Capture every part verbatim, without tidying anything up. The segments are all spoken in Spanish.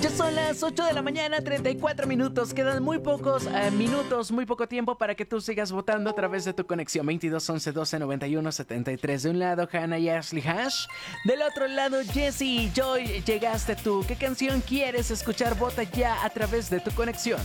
Ya son las ocho de la mañana, treinta y cuatro minutos. Quedan muy pocos eh, minutos, muy poco tiempo para que tú sigas votando a través de tu conexión veintidós once doce noventa y uno setenta y tres. De un lado, Hannah y Ashley Hash. Del otro lado, Jessie y Joy. Llegaste tú. ¿Qué canción quieres escuchar? Vota ya a través de tu conexión.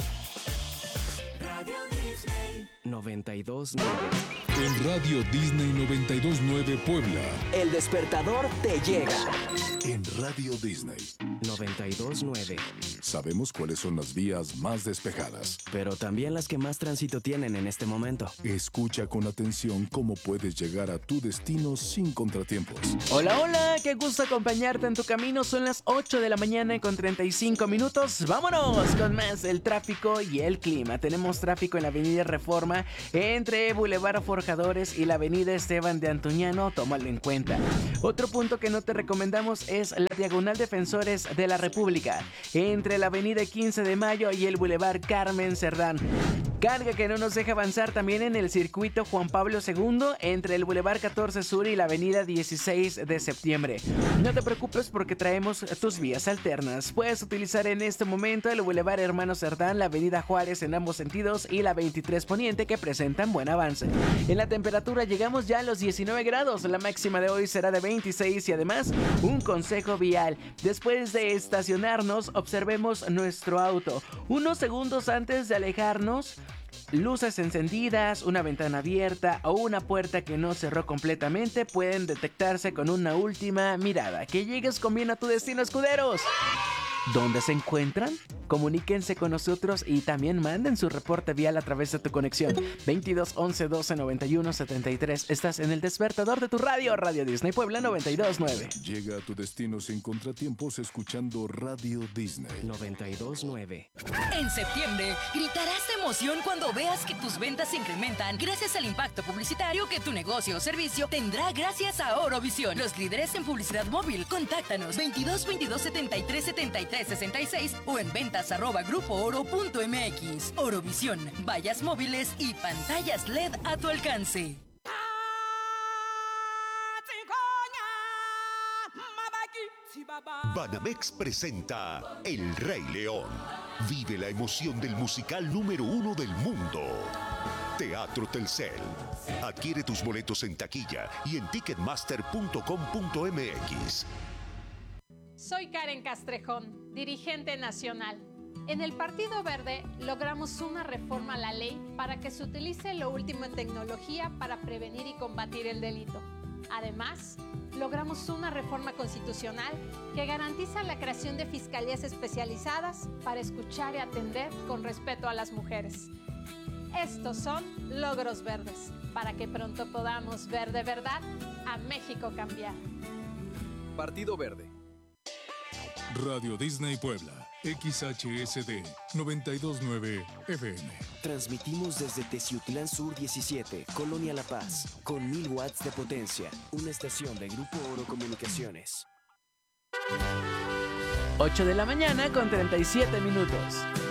noventa y dos nueve. En Radio Disney noventa y dos nueve Puebla. El despertador te llega. En Radio Disney noventa y dos nueve. sabemos cuáles son las vías más despejadas, pero también las que más tránsito tienen en este momento. Escucha con atención cómo puedes llegar a tu destino sin contratiempos. Hola, hola, qué gusto acompañarte en tu camino. Son las ocho de la mañana con treinta y cinco minutos. Vámonos con más el tráfico y el clima. Tenemos tráfico en la avenida Reforma entre Boulevard Forjadores y la avenida Esteban de Antuñano. Tómalo en cuenta. Otro punto que no te recomendamos es la diagonal Defensores de la República entre la avenida quince de Mayo y el Boulevard Carmen Cerdán. Carga que no nos deja avanzar también en el circuito Juan Pablo segundo entre el Boulevard catorce Sur y la avenida dieciséis de septiembre. No te preocupes porque traemos tus vías alternas. Puedes utilizar en este momento el Boulevard Hermano Cerdán, la avenida Juárez en ambos sentidos y la veintitrés Poniente, que presentan buen avance. En la temperatura llegamos ya a los diecinueve grados. La máxima de hoy será de veintiséis y además un consejo vial. Después de estacionarnos, observemos nuestro auto. Unos segundos antes de alejarnos, luces encendidas, una ventana abierta o una puerta que no cerró completamente pueden detectarse con una última mirada. Que llegues con bien a tu destino, escuderos. ¿Dónde se encuentran? Comuníquense con nosotros y también manden su reporte vial a través de tu conexión veintidós once doce noventa y uno setenta y tres. Estás en el despertador de tu radio, Radio Disney Puebla noventa y dos nueve. Llega a tu destino sin contratiempos escuchando Radio Disney noventa y dos nueve. En septiembre, gritarás de emoción cuando veas que tus ventas se incrementan gracias al impacto publicitario que tu negocio o servicio tendrá gracias a Orovisión. Los líderes en publicidad móvil, contáctanos veintidós veintidós setenta y tres setenta y tres sesenta y seis o en ventas arroba grupo oro punto mx. Orovisión, vallas móviles y pantallas L E D a tu alcance. Banamex presenta El Rey León. Vive la emoción del musical número uno del mundo. Teatro Telcel. Adquiere tus boletos en taquilla y en ticketmaster punto com punto mx. Soy Karen Castrejón, dirigente nacional. En el Partido Verde logramos una reforma a la ley para que se utilice lo último en tecnología para prevenir y combatir el delito. Además, logramos una reforma constitucional que garantiza la creación de fiscalías especializadas para escuchar y atender con respeto a las mujeres. Estos son logros verdes, para que pronto podamos ver de verdad a México cambiar. Partido Verde. Radio Disney Puebla, X H S D noventa y dos nueve F M. Transmitimos desde Teciutlán Sur diecisiete, Colonia La Paz, con mil watts de potencia. Una estación de Grupo Oro Comunicaciones. ocho de la mañana con treinta y siete minutos.